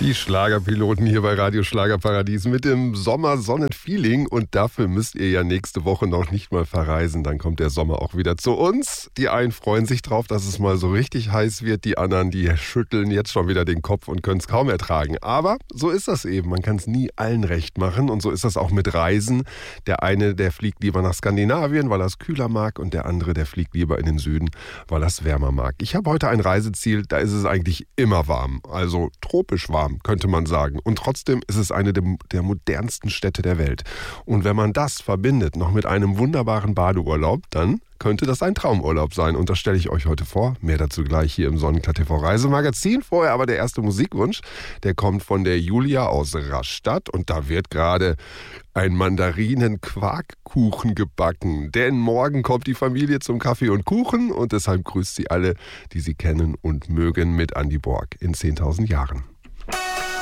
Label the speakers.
Speaker 1: Die Schlagerpiloten hier bei Radio Schlagerparadies mit dem Sommersonnenfeeling. Und dafür müsst ihr ja nächste Woche noch nicht mal verreisen. Dann kommt der Sommer auch wieder zu uns. Die einen freuen sich drauf, dass es mal so richtig heiß wird. Die anderen, die schütteln jetzt schon wieder den Kopf und können es kaum ertragen. Aber so ist das eben. Man kann es nie allen recht machen. Und so ist das auch mit Reisen. Der eine, der fliegt lieber nach Skandinavien, weil er es kühler mag. Und der andere, der fliegt lieber in den Süden, weil er es wärmer mag. Ich habe heute ein Reiseziel, da ist es eigentlich immer warm. Also tropisch warm, könnte man sagen. Und trotzdem ist es eine der modernsten Städte der Welt. Und wenn man das verbindet noch mit einem wunderbaren Badeurlaub, dann könnte das ein Traumurlaub sein. Und das stelle ich euch heute vor. Mehr dazu gleich hier im Sonnenklar TV Reisemagazin. Vorher aber der erste Musikwunsch. Der kommt von der Julia aus Rastatt. Und da wird gerade ein Mandarinen-Quarkkuchen gebacken. Denn morgen kommt die Familie zum Kaffee und Kuchen. Und deshalb grüßt sie alle, die sie kennen und mögen, mit Andi Borg in 10.000 Jahren.